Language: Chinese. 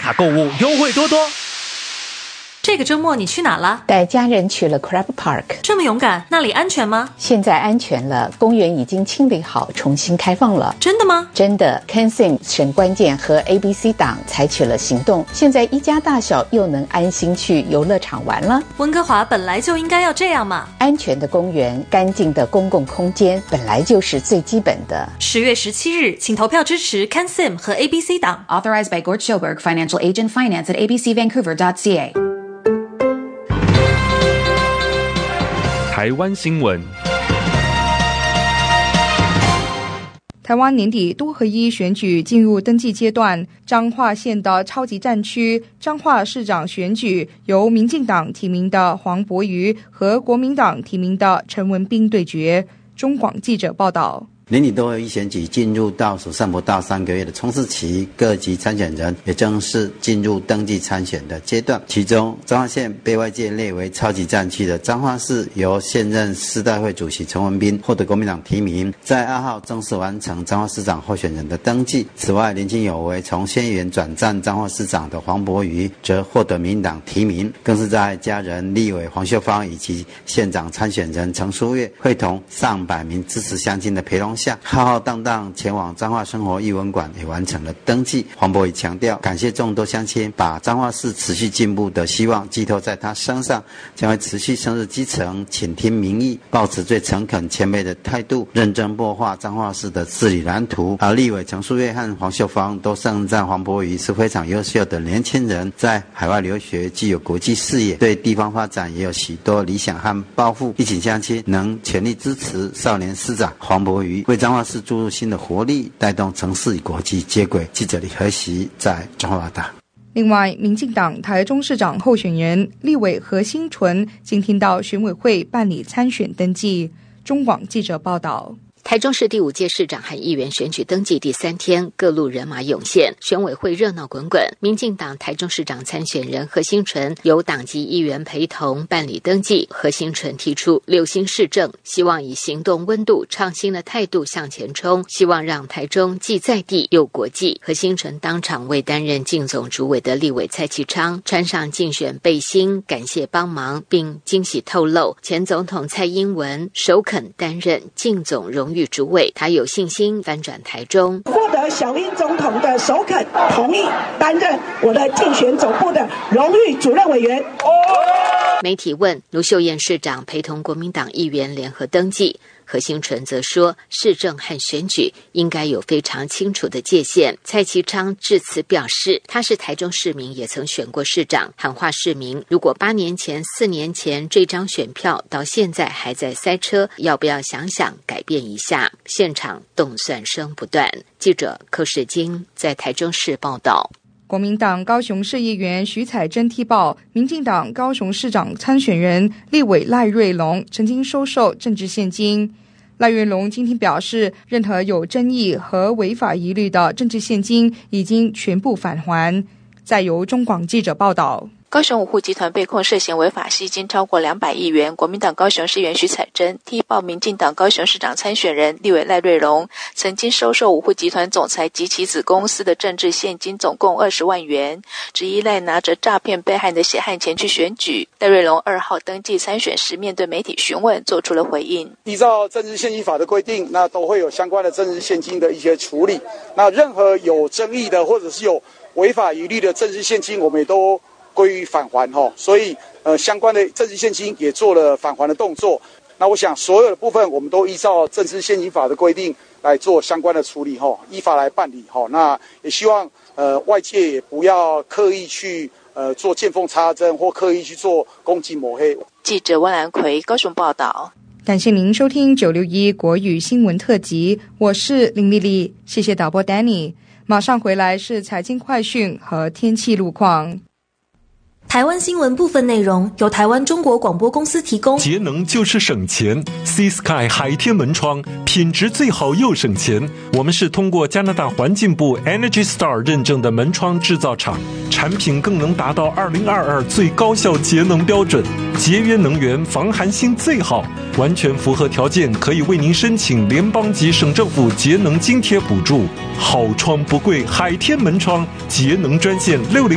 卡购物优惠多多。 这个周末你去哪了？ 带家人去了 Crab Park。 这么勇敢，那里安全吗？ 现在安全了，公园已经清理好，重新开放了。 真的吗？ 真的。 CanSim 省关键和 ABC 党采取了行动，现在一家大小又能安心去游乐场玩了。 温哥华本来就应该要这样嘛。 安全的公园，干净的公共空间，本来就是最基本的。 10月17日，请投票支持 CanSim 和 ABC 党。 Authorized by Gord Schoberg, Financial Agent, Finance at abcvancouver.ca。 台湾新闻。 台湾年底都合一选举进入登记阶段，彰化县的超级战区彰化市长选举由民进党提名的黄博瑜和国民党提名的陈文彬对决。中广记者报道。 年底都合一选举进入倒数剩不到3个月的冲刺期，各级参选人也正式进入登记参选的阶段。其中，彰化县被外界列为超级战区的彰化市，由现任市代会主席陈文彬获得国民党提名，在2号正式完成彰化市长候选人的登记。此外，年轻有为从县议员转战彰化市长的黄博瑜，则获得民进党提名，更是在家人立委黄秀芳以及县长参选人陈书月会同上百名支持乡亲的陪同下，浩浩荡荡前往彰化生活艺文馆也完成了登记。黄博瑜强调，感谢众多乡亲把彰化市持续进步的希望寄托在他身上，将会持续深入基层，倾听民意，抱持最诚恳谦卑的态度，认真擘画彰化市的治理蓝图。而立委陈书月和黄秀芳都盛赞黄博瑜是非常优秀的年轻人，在海外留学，具有国际视野，对地方发展也有许多理想和抱负。一群乡亲能全力支持少年市长黄博瑜，为彰化市注入新的活力，带动城市与国际接轨。记者李和喜在彰化报道。 另外，民进党台中市长候选人立委何新纯今天到选委会办理参选登记。中广记者报道。 台中市第5届市长和议员选举登记第3天，各路人马涌现，选委会热闹滚滚。民进党台中市长参选人何新纯由党籍议员陪同办理登记。何新纯提出6星市政，希望以行动温度、创新的态度向前冲，希望让台中既在地又国际。何新纯当场为担任竞总主委的立委蔡其昌穿上竞选背心，感谢帮忙，并惊喜透露，前总统蔡英文首肯担任竞总荣誉主委，他有信心翻转台中， 获得小英总统的首肯同意担任我的竞选总部的荣誉主任委员。 媒体问卢秀燕市长陪同国民党议员联合登记，何新纯则说，市政和选举应该有非常清楚的界限。蔡其昌致辞表示，他是台中市民，也曾选过市长，喊话市民，如果8年前、4年前这张选票到现在还在塞车，要不要想想改变一下？现场动算声不断。记者柯世金在台中市报道。 国民党高雄市议员徐彩珍踢爆，民进党高雄市长参选人立委赖瑞隆曾经收受政治现金。赖瑞隆今天表示，任何有争议和违法疑虑的政治现金已经全部返还。再由中广记者报道。 高雄五户集团被控涉嫌违法吸金超过200亿元，国民党高雄市议员徐彩珍踢爆民进党高雄市长参选人立委赖瑞隆曾经收受五户集团总裁及其子公司的政治现金总共20万元，质疑赖拿着诈骗被害人的血汗钱去选举。赖瑞隆2号登记参选时，面对媒体询问做出了回应。 依照政治献金法的规定，那都会有相关的政治现金的一些处理，那任何有争议的或者是有违法疑虑的政治现金，我们也都归于返还，所以相关的政治现金也做了返还的动作。那我想所有的部分我们都依照政治现金法的规定来做相关的处理，依法来办理。那也希望外界也不要刻意去做见缝插针或刻意去做攻击抹黑。 记者温兰奎高雄报道。 感谢您收听961国语新闻特辑，我是林丽丽，谢谢导播 Danny。马上回来是财经快讯和天气路况。 台湾新闻部分内容由台湾中国广播公司提供。 节能就是省钱 ，Sea Sky 海天门窗品质最好又省钱。我们是通过加拿大环境部 Energy Star 认证的门窗制造厂，产品更能达到2022最高效节能标准，节约能源，防寒性最好，完全符合条件，可以为您申请联邦及省政府节能津贴补助。好窗不贵，海天门窗节能专线60。